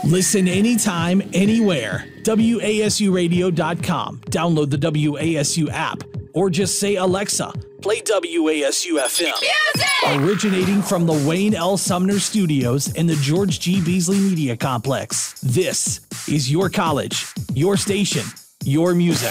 Listen anytime, anywhere. WASUradio.com. Download the WASU app or just say, Alexa, play WASU FM. Music! Originating from the Wayne L. Sumner Studios in the George G. Beasley Media Complex. This is your college, your station, your music.